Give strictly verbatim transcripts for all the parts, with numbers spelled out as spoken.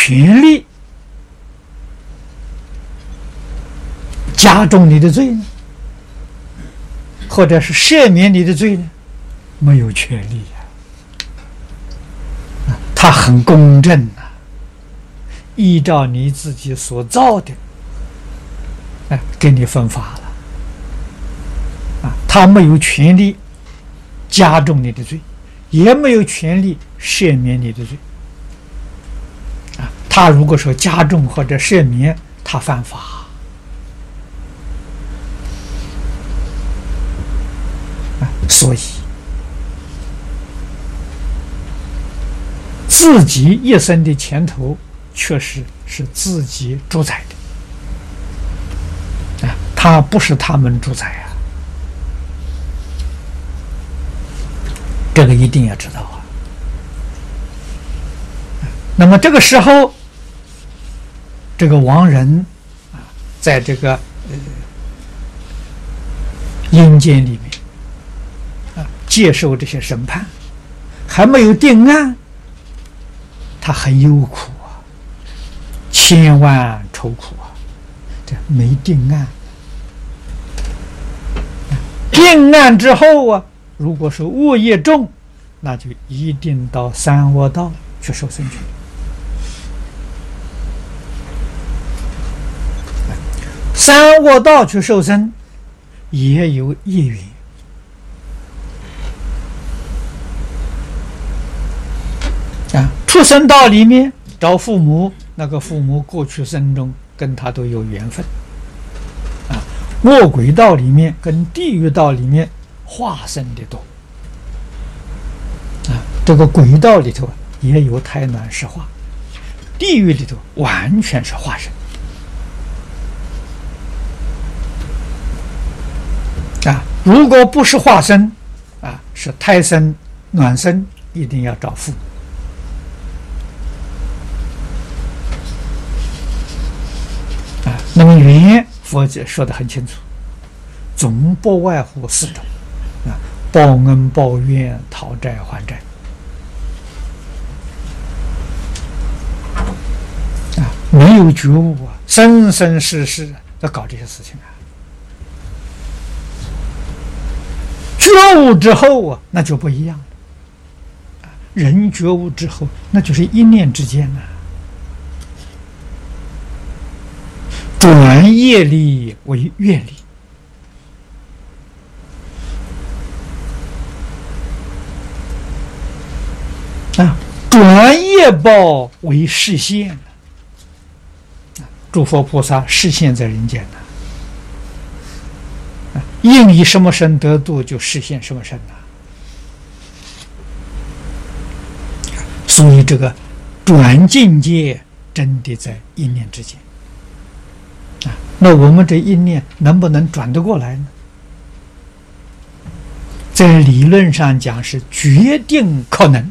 权利加重你的罪呢？或者是赦免你的罪呢？没有权利呀、啊！他很公正啊，依照你自己所造的，哎、啊，给你分法了啊！他没有权利加重你的罪，也没有权利赦免你的罪啊！他如果说加重或者赦免，他犯法。所以，自己一生的前途确实是自己主宰的，啊，他不是他们主宰啊，这个一定要知道啊。那么这个时候，这个亡人啊，在这个呃阴间里面。接受这些审判，还没有定案，他很忧苦啊，千万愁苦啊！这没定案，定案之后啊，如果是恶业重，那就一定到三恶道去受生去。三恶道去受生，也有业缘。啊，出生道里面找父母，那个父母过去生中跟他都有缘分。啊，恶鬼道里面跟地狱道里面化身的多。啊，这个鬼道里头也有胎卵石化，地狱里头完全是化身。啊，如果不是化身，啊，是胎生、卵生，一定要找父母。那么缘，佛姐说得很清楚，总不外乎四种啊：报恩、报怨、讨债、还债。啊，没有觉悟啊，生生世世在搞这些事情啊。觉悟之后啊，那就不一样了。啊，人觉悟之后，那就是一念之间呐、啊。转业力为愿力，啊，转业报为示现啊，诸佛菩萨示现在人间呢、啊，应以什么身得度，就示现什么身呐、啊。所以这个转境界真的在一念之间。那我们这一念能不能转得过来呢？在理论上讲是决定可能，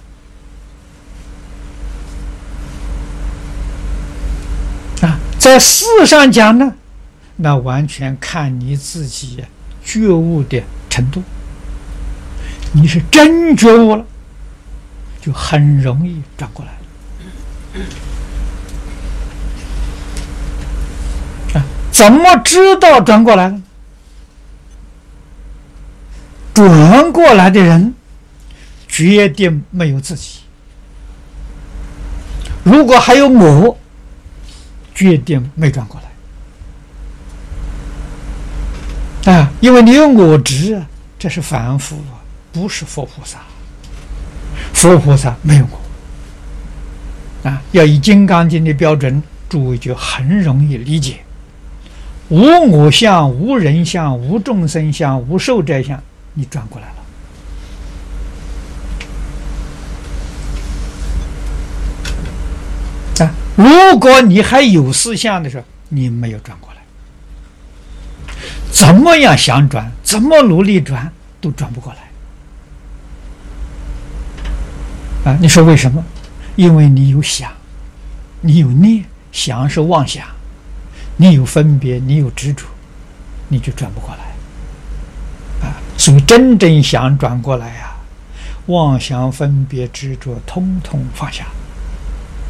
啊，在事上讲呢，那完全看你自己觉悟的程度。你是真觉悟了，就很容易转过来。怎么知道转过来了？转过来的人决定没有自己，如果还有我，决定没转过来啊！因为你有我执啊，这是凡夫啊，不是佛菩萨。佛菩萨没有我啊，要以《金刚经》的标准，诸位就很容易理解。无我相，无人相，无众生相，无寿者相，你转过来了啊！如果你还有思相的时候，你没有转过来，怎么样想转，怎么努力转，都转不过来啊！你说为什么？因为你有想，你有念，想是妄想。你有分别，你有执着，你就转不过来啊！所以真正想转过来啊，妄想、分别、执着，通通放下。